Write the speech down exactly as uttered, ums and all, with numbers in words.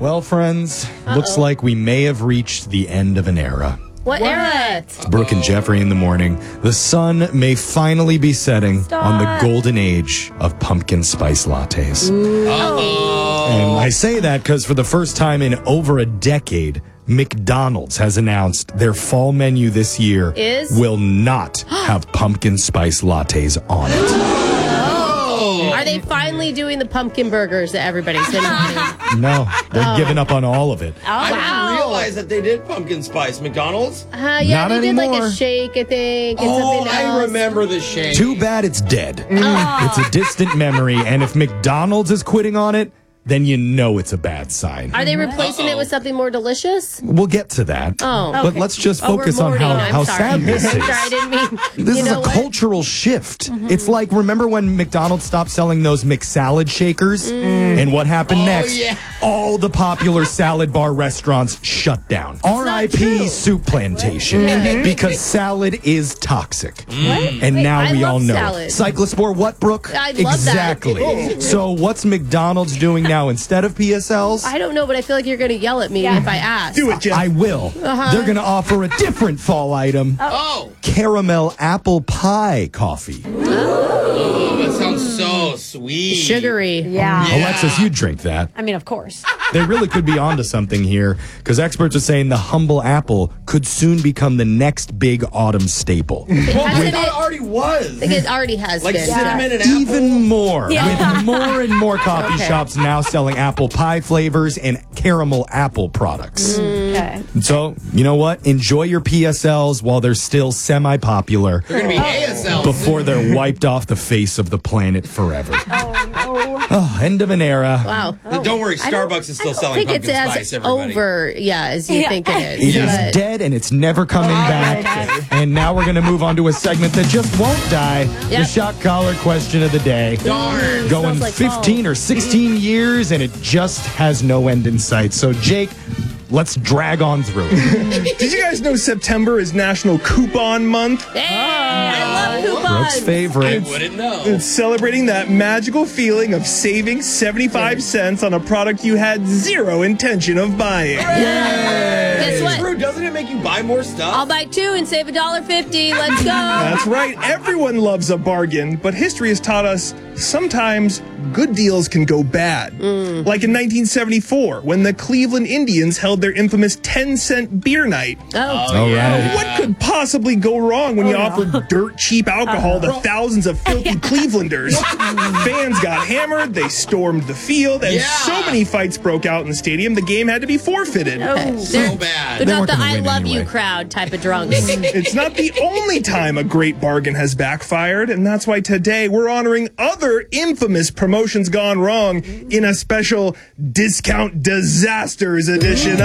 Well, friends, Uh-oh. looks like we may have reached the end of an era. What, what? era? It's Brooke and Jeffrey in the morning. The sun may finally be setting Stop. on the golden age of pumpkin spice lattes. Uh-oh. And I say that because for the first time in over a decade, McDonald's has announced their fall menu this year Is? will not have pumpkin spice lattes on it. Are they finally doing the pumpkin burgers that everybody's been wanting? No, they're oh. giving up on all of it. Oh, wow. I didn't realize that they did pumpkin spice. McDonald's? Uh, yeah, Not they anymore. did like a shake, I think. And oh, something else. I remember the shake. Too bad it's dead. Oh. It's a distant memory, and if McDonald's is quitting on it, then you know it's a bad sign. Are they replacing Uh-oh. it with something more delicious? We'll get to that. Oh, But okay. let's just oh, focus on how, I'm how sorry. sad this is. I'm sorry, I didn't mean. This you is know a what? cultural shift. Mm-hmm. It's like, remember when McDonald's stopped selling those McSalad shakers? Mm. And what happened oh, next? Yeah. All the popular salad bar restaurants shut down. R I P Soup Plantation. Mm-hmm. Because salad is toxic. Mm. And Wait, now I we love all know. salad. Cyclospore what, Brooke? I love exactly. that. So what's McDonald's doing now instead of P S Ls? I don't know, but I feel like you're going to yell at me yeah. if I ask. Do it, Jeff. I will. Uh-huh. They're going to offer a different fall item. Oh. Caramel apple pie coffee. Oh, that sounds so sweet. Sugary. Yeah. yeah. Alexis, you drink that. I mean, of course. They really could be onto something here because experts are saying the humble apple could soon become the next big autumn staple. Well, I it, thought it already was. I think it already has like been. cinnamon Yeah. and apple. Even more, Yeah. with more and more coffee Okay. shops now selling apple pie flavors and caramel apple products. Okay. So, you know what? Enjoy your P S Ls while they're still semi-popular. They're going to be A S Ls. Before they're wiped off the face of the planet forever. Oh, no. Oh, end of an era. Wow. Don't worry, Starbucks is still I selling think pumpkin it's spice, as everybody. over, yeah, as you Yeah. think it It is. is But- dead and it's never coming back. And now we're going to move on to a segment that just won't die. The Yep. shock collar question of the day. Darn. Going Smells like fifteen or sixteen years and it just has no end in sight. So, Jake, let's drag on through it. Did you guys know September is National Coupon Month? Hey, I love coupons. Brooke's I favorite. wouldn't know. It's celebrating that magical feeling of saving seventy-five cents on a product you had zero intention of buying. Guess what? True, doesn't it make you buy more stuff? I'll buy two and save a dollar fifty. Let's go. That's right. Everyone loves a bargain, but history has taught us sometimes good deals can go bad. Mm. Like in nineteen seventy-four, when the Cleveland Indians held their infamous ten cent beer night. Oh, All right. What could possibly go wrong when you offer dirt cheap alcohol to thousands of filthy Clevelanders? Fans got hammered, they stormed the field, and Yeah. so many fights broke out in the stadium, the game had to be forfeited. so bad. they're They not weren't the gonna I win love anyway. you crowd type of drunks. It's not the only time a great bargain has backfired, and that's why today we're honoring other infamous promotions gone wrong in a special Discount Disasters edition